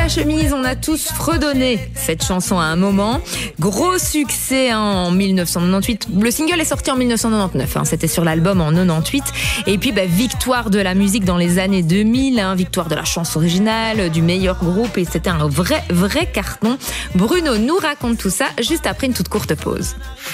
chemise, on a tous fredonné cette chanson à un moment. Gros succès en 1998. Le single est sorti en 1999, c'était sur l'album en 98. Et puis victoire de la musique dans les années 2000, victoire de la chanson originale, du meilleur groupe, et c'était un vrai carton. Bruno nous raconte tout ça juste après une toute courte pause.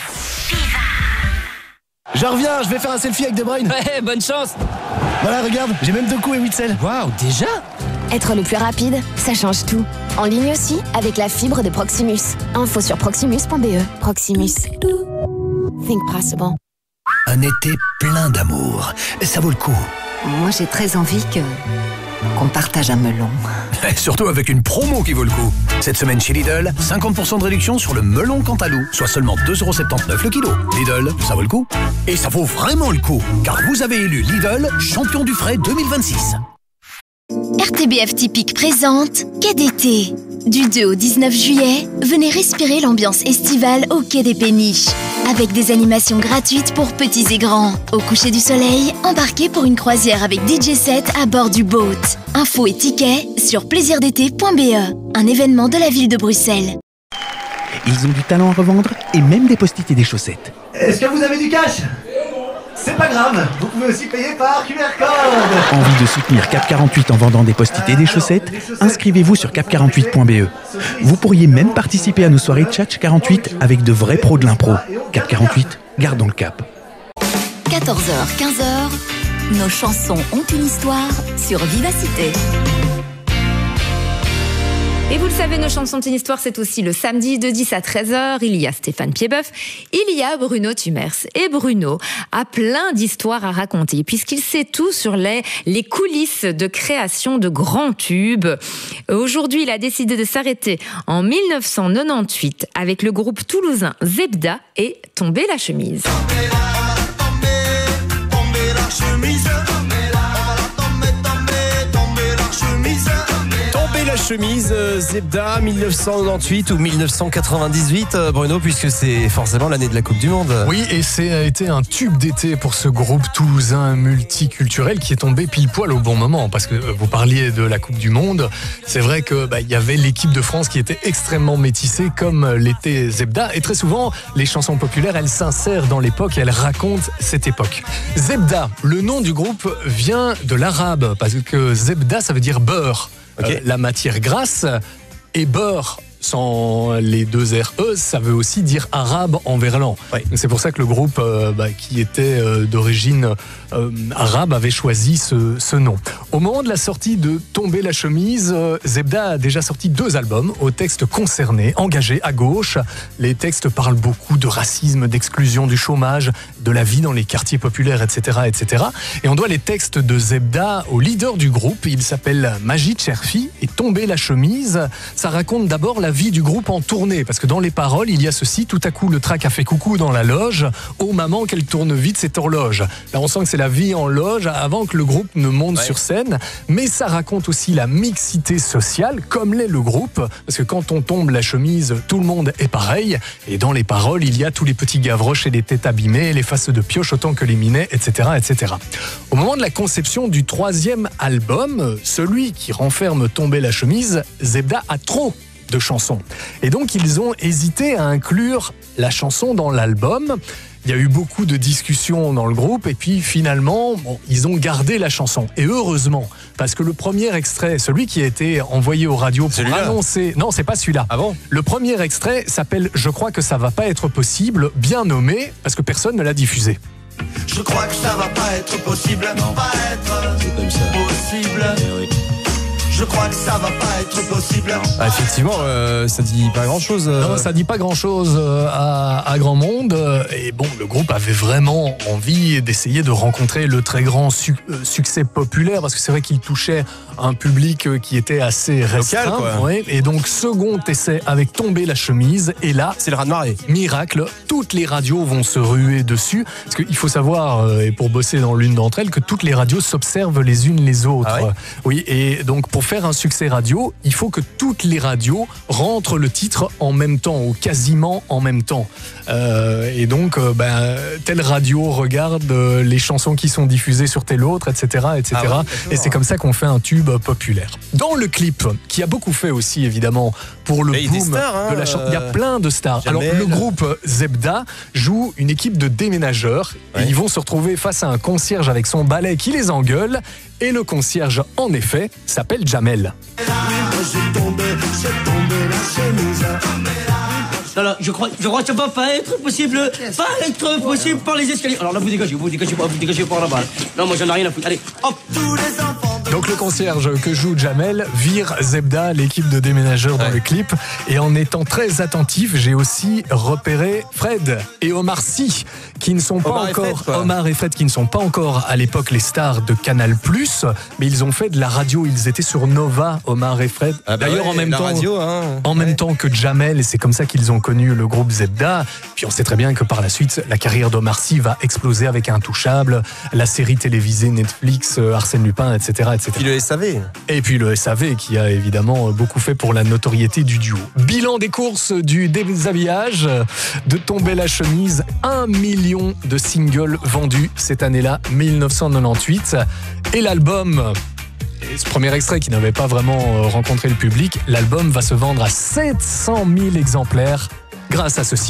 Je reviens, je vais faire un selfie avec De Bruyne. Ouais, bonne chance. Voilà, regarde, j'ai même 2 coups et 8 selles. Waouh, déjà ? Être le plus rapide, ça change tout. En ligne aussi, avec la fibre de Proximus. Info sur proximus.be. Proximus. Think possible. Un été plein d'amour. Ça vaut le coup. Moi, j'ai très envie qu'on partage un melon. Surtout avec une promo qui vaut le coup. Cette semaine chez Lidl, 50% de réduction sur le melon Cantalou, soit seulement 2,79€ le kilo. Lidl, ça vaut le coup. Et ça vaut vraiment le coup, car vous avez élu Lidl champion du frais 2026. RTBF Typique présente Quai d'été. Du 2 au 19 juillet, venez respirer l'ambiance estivale au Quai des Péniches. Avec des animations gratuites pour petits et grands. Au coucher du soleil, embarquez pour une croisière avec DJ set à bord du boat. Infos et tickets sur plaisirdété.be, un événement de la ville de Bruxelles. Ils ont du talent à revendre et même des post-it et des chaussettes. Est-ce que vous avez du cash ? C'est pas grave, vous pouvez aussi payer par QR code. Envie de soutenir Cap 48 en vendant des post-it et des chaussettes ? Inscrivez-vous sur cap48.be. Vous pourriez même participer à nos soirées Tchatch 48 avec de vrais pros de l'impro. Cap 48, gardons le cap. 14h, 15h, nos chansons ont une histoire sur Vivacité. Et vous le savez, nos chansons ont une histoire, c'est aussi le samedi de 10 à 13h. Il y a Stéphane Piedboeuf, il y a Bruno Tumers. Et Bruno a plein d'histoires à raconter, puisqu'il sait tout sur les coulisses de création de grands tubes. Aujourd'hui, il a décidé de s'arrêter en 1998 avec le groupe toulousain Zebda et Tomber la chemise. Tomber la chemise. La chemise, Zebda, 1998 ou 1998, Bruno, puisque c'est forcément l'année de la Coupe du Monde. Oui, et ça a été un tube d'été pour ce groupe toulousain multiculturel qui est tombé pile poil au bon moment, parce que vous parliez de la Coupe du Monde. C'est vrai que y avait l'équipe de France qui était extrêmement métissée, comme l'était Zebda, et très souvent les chansons populaires, elles s'insèrent dans l'époque et elles racontent cette époque. Zebda, le nom du groupe vient de l'arabe, parce que Zebda, ça veut dire beurre. Okay. La matière grasse, et beurre sans les 2 RE, ça veut aussi dire arabe en verlan. Ouais. C'est pour ça que le groupe qui était d'origine arabe avait choisi ce nom. Au moment de la sortie de Tomber la chemise, Zebda a déjà sorti 2 albums aux textes concernés, engagés à gauche. Les textes parlent beaucoup de racisme, d'exclusion, du chômage, de la vie dans les quartiers populaires, etc., etc. Et on doit les textes de Zebda au leader du groupe. Il s'appelle Majid Cherfi, et Tomber la chemise, ça raconte d'abord la vie du groupe en tournée, parce que dans les paroles, il y a ceci: tout à coup, le trac a fait coucou dans la loge. Oh maman, qu'elle tourne vite cette horloge. Là, on sent que c'est la vie en loge avant que le groupe ne monte sur scène. Mais ça raconte aussi la mixité sociale, comme l'est le groupe, parce que quand on tombe la chemise, tout le monde est pareil. Et dans les paroles, il y a tous les petits gavroches et les têtes abîmées, les faces de pioche autant que les minets, etc., etc. Au moment de la conception du 3e album, celui qui renferme Tomber la chemise, Zebda a trop de chansons. Et donc, ils ont hésité à inclure la chanson dans l'album. Il y a eu beaucoup de discussions dans le groupe, et puis finalement, ils ont gardé la chanson. Et heureusement, parce que le premier extrait, celui qui a été envoyé aux radios pour annoncer... Non, c'est pas celui-là. Ah bon ? Le premier extrait s'appelle « Je crois que ça va pas être possible », bien nommé, parce que personne ne l'a diffusé. Je crois que ça va pas être possible, pas être possible. Je crois que ça va pas être possible. Ah, effectivement, ça dit pas grand-chose. Non, ça dit pas grand-chose à grand monde. Et bon, le groupe avait vraiment envie d'essayer de rencontrer le très grand succès populaire, parce que c'est vrai qu'il touchait un public qui était assez restreint. Local, quoi. Ouais. Et donc, second essai avec Tomber la chemise. Et là, c'est le raz-de-marée. Miracle, toutes les radios vont se ruer dessus. Parce qu'il faut savoir, et pour bosser dans l'une d'entre elles, que toutes les radios s'observent les unes les autres. Ah ouais ? Oui, et donc pour faire un succès radio, il faut que toutes les radios rentrent le titre en même temps ou quasiment en même temps. Et donc, telle radio regarde les chansons qui sont diffusées sur telle autre, etc. etc. Ah oui, et c'est comme ça qu'on fait un tube populaire. Dans le clip, qui a beaucoup fait aussi évidemment pour le boom stars, de la chanson, il y a plein de stars. Jamel. Alors le groupe Zebda joue une équipe de déménageurs et ils vont se retrouver face à un concierge avec son balai qui les engueule. Et le concierge, en effet, s'appelle Jamel. Non, je crois que ça va pas être possible par les escaliers. Alors là, vous dégagez par là-bas. Non, moi j'en ai rien à foutre. Allez, hop. Donc le concierge que joue Jamel vire Zebda, l'équipe de déménageurs dans le clip. Et en étant très attentif, j'ai aussi repéré Fred et Omar Sy, qui ne sont pas encore Omar et Fred qui ne sont pas encore à l'époque les stars de Canal+, mais ils ont fait de la radio. Ils étaient sur Nova, Omar et Fred. D'ailleurs, en même temps que Jamel, et c'est comme ça qu'ils ont connu le groupe Zebda. Puis on sait très bien que par la suite, la carrière d'Omar Sy va exploser avec Intouchable, la série télévisée Netflix, Arsène Lupin, etc. etc. Puis le SAV. Et puis le SAV qui a évidemment beaucoup fait pour la notoriété du duo. Bilan des courses du déshabillage, de tomber la chemise, 1 million de singles vendus cette année-là, 1998. Et l'album, et ce premier extrait qui n'avait pas vraiment rencontré le public, l'album va se vendre à 700 000 exemplaires grâce à ceci.